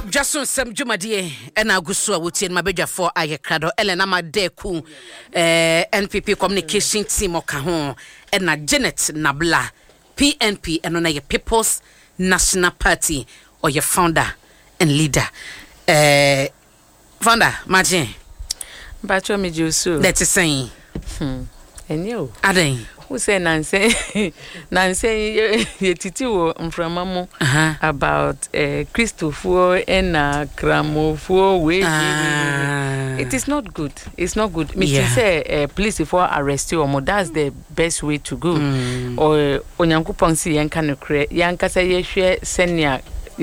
Jason Sam Jumadie and Agusu Wuti Mabedja for Ayekado, Elena Madeku, NPP communication team Okahon, and Janet Nabla, PNP, and on your People's National Party, or your founder and leader. Founder, Martin. Bacho me jusu. That's saying. And you? Ade. Who say Nancy? Nancy, ye titiwo mframamu about Christopher and Kramofo way. It is not good. It's not good. Me say police for arrest you or that's the best way to go. Or onyanku ponsi yanka no kre yanka say ye share senior